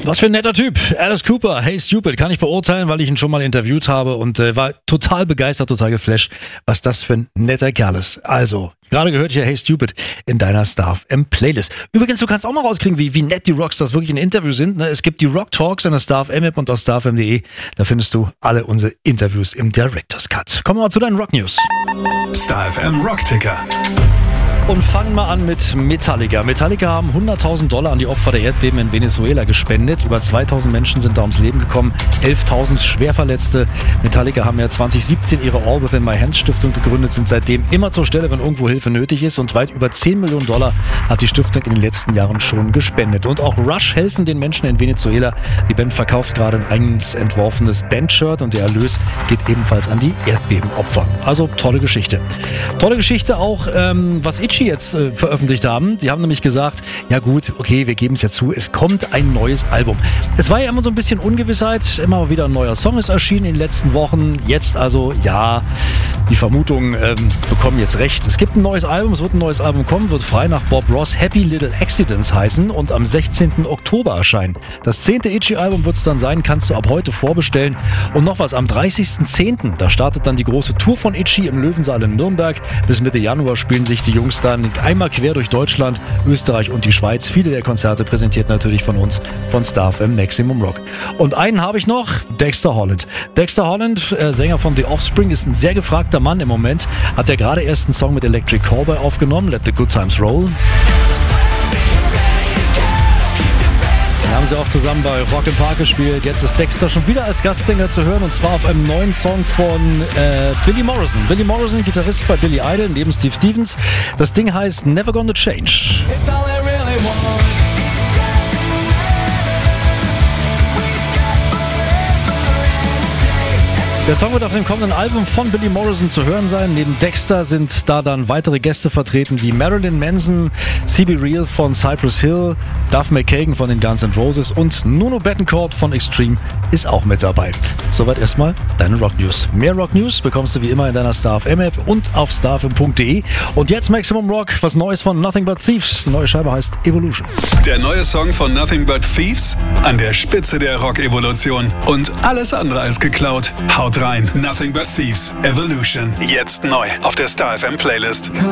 Was für ein netter Typ. Alice Cooper, Hey Stupid, kann ich beurteilen, weil ich ihn schon mal interviewt habe und war total begeistert, total geflasht, was das für ein netter Kerl ist. Also, gerade gehört hier Hey Stupid in deiner Star FM Playlist. Übrigens, du kannst auch mal rauskriegen, wie nett die Rockstars wirklich in Interviews sind. Ne? Es gibt die Rock Talks in der Star FM App und auf starfm.de. Da findest du alle unsere Interviews im Director's Cut. Kommen wir mal zu deinen Rock News. Star FM Rock Ticker. Und fangen wir an mit Metallica. Metallica haben $100.000 an die Opfer der Erdbeben in Venezuela gespendet. Über 2.000 Menschen sind da ums Leben gekommen, 11.000 Schwerverletzte. Metallica haben ja 2017 ihre All Within My Hands Stiftung gegründet, sind seitdem immer zur Stelle, wenn irgendwo Hilfe nötig ist. Und weit über $10 Millionen hat die Stiftung in den letzten Jahren schon gespendet. Und auch Rush helfen den Menschen in Venezuela. Die Band verkauft gerade ein eigens entworfenes Bandshirt und der Erlös geht ebenfalls an die Erdbebenopfer. Also tolle Geschichte. Tolle Geschichte auch, was Itchy jetzt veröffentlicht haben. Die haben nämlich gesagt, ja gut, okay, wir geben es ja zu, es kommt ein neues Album. Es war ja immer so ein bisschen Ungewissheit, immer mal wieder ein neuer Song ist erschienen in den letzten Wochen. Jetzt also, ja, die Vermutungen bekommen jetzt recht. Es gibt ein neues Album, es wird ein neues Album kommen, wird frei nach Bob Ross Happy Little Accidents heißen und am 16. Oktober erscheinen. Das 10. Itchy-Album wird es dann sein, kannst du ab heute vorbestellen. Und noch was, am 30.10., da startet dann die große Tour von Itchy im Löwensaal in Nürnberg. Bis Mitte Januar spielen sich die Jungs dann einmal quer durch Deutschland, Österreich und die Schweiz. Viele der Konzerte präsentiert natürlich von uns, von Star FM Maximum Rock. Und einen habe ich noch, Dexter Holland. Dexter Holland, Sänger von The Offspring, ist ein sehr gefragter Mann im Moment. Hat ja gerade erst einen Song mit Electric Callboy aufgenommen, Let the Good Times Roll. Den haben sie auch zusammen bei Rock im Park gespielt. Jetzt ist Dexter schon wieder als Gastsänger zu hören und zwar auf einem neuen Song von Billy Morrison. Billy Morrison, Gitarrist bei Billy Idol, neben Steve Stevens. Das Ding heißt Never Gonna Change. It's all I really want. Der Song wird auf dem kommenden Album von Billy Morrison zu hören sein. Neben Dexter sind da dann weitere Gäste vertreten wie Marilyn Manson, CB Real von Cypress Hill, Duff McKagan von den Guns N' Roses und Nuno Bettencourt von Extreme ist auch mit dabei. Soweit erstmal deine Rock News. Mehr Rock News bekommst du wie immer in deiner Star FM App und auf starfm.de. Und jetzt Maximum Rock, was Neues von Nothing But Thieves. Die neue Scheibe heißt Evolution. Der neue Song von Nothing But Thieves an der Spitze der Rock-Evolution. Und alles andere als geklaut. Haut rein. Nothing But Thieves. Evolution. Jetzt neu auf der Star FM Playlist.